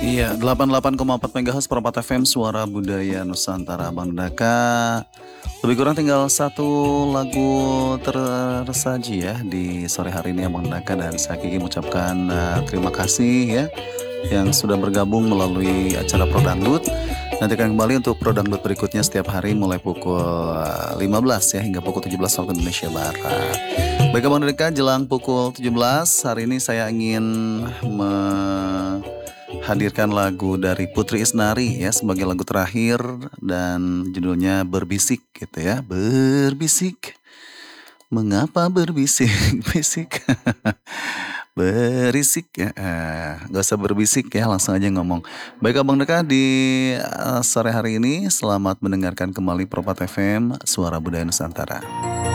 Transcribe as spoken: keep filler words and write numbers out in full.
Iya, delapan puluh delapan koma empat megahertz Permata F M Suara Budaya Nusantara. Bang Daka, lebih kurang tinggal satu lagu tersaji ya di sore hari ini ya Bang Daka, dan saya Kiki mengucapkan uh, terima kasih ya yang sudah bergabung melalui acara Pro Dangdut. Nantikan kembali untuk Pro Dangdut berikutnya setiap hari mulai pukul uh, lima belas ya hingga pukul tujuh belas waktu Indonesia Barat. Baik Bang Daka, jelang pukul tujuh belas hari ini saya ingin menghadirkan lagu dari Putri Isnari ya sebagai lagu terakhir, dan judulnya Berbisik gitu ya. Berbisik, mengapa berbisik, bisik, berisik ya, eh, gak usah berbisik ya, langsung aja ngomong. Baik Abang Deka, di uh, sore hari ini selamat mendengarkan kembali Permata F M Suara Budaya Nusantara.